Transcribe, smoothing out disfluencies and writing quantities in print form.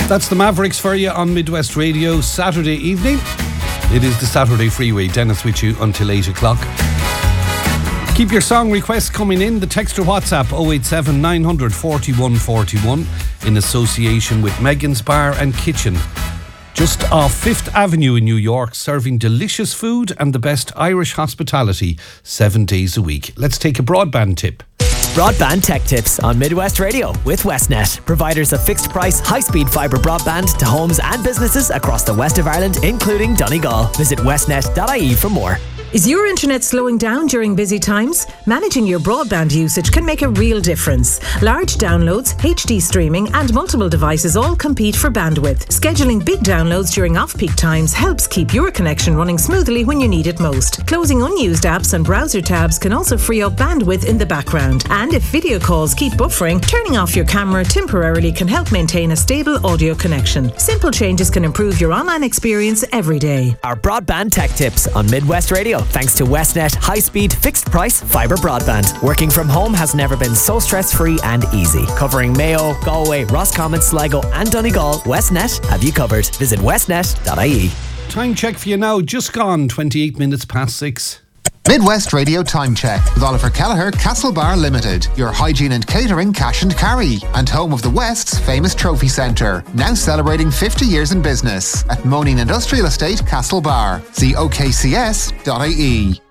That's the Mavericks for you on Midwest Radio Saturday evening. It is the Saturday Freeway. Dennis with you until 8 o'clock. Keep your song requests coming in. The text or WhatsApp 087 900 41 41 in association with Megan's Bar and Kitchen. Just off 5th Avenue in New York, serving delicious food and the best Irish hospitality 7 days a week. Let's take a broadband tip. Broadband Tech Tips on Midwest Radio with Westnet, providers of fixed price, high-speed fibre broadband to homes and businesses across the west of Ireland, including Donegal. Visit westnet.ie for more. Is your internet slowing down during busy times? Managing your broadband usage can make a real difference. Large downloads, HD streaming and multiple devices all compete for bandwidth. Scheduling big downloads during off-peak times helps keep your connection running smoothly when you need it most. Closing unused apps and browser tabs can also free up bandwidth in the background. And if video calls keep buffering, turning off your camera temporarily can help maintain a stable audio connection. Simple changes can improve your online experience every day. Our Broadband Tech Tips on Midwest Radio. Thanks to Westnet high-speed, fixed-price fibre broadband. Working from home has never been so stress-free and easy. Covering Mayo, Galway, Roscommon, Sligo and Donegal, Westnet have you covered. Visit westnet.ie. Time check for you now. Just gone 28 minutes past 6. Midwest Radio Time Check with Oliver Kelleher, Castlebar Limited, your hygiene and catering cash and carry, and home of the West's famous trophy centre, now celebrating 50 years in business at Moaning Industrial Estate, Castlebar. See okcs.ie.